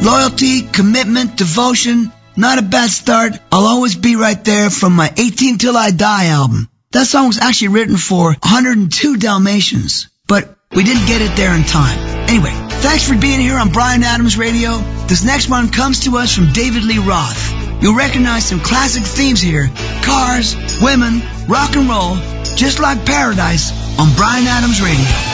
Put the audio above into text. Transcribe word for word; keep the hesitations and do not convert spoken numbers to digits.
Loyalty, commitment, devotion, not a bad start. I'll always be right there from my eighteen Till I Die album. That song was actually written for one hundred two Dalmatians, but we didn't get it there in time. Anyway, thanks for being here on Bryan Adams Radio. This next one comes to us from David Lee Roth. You'll recognize some classic themes here. Cars, women, rock and roll, just like paradise on Bryan Adams Radio.